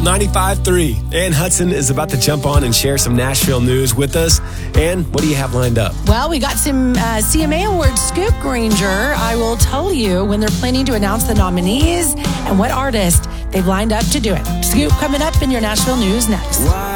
95.3. Ann Hudson is about to jump on and share some Nashville news with us. Ann, what do you have lined up? Well, we got some CMA Awards scoop, Granger. I will tell you when they're planning to announce the nominees and what artist they've lined up to do it. Scoop coming up in your Nashville news next. Wow.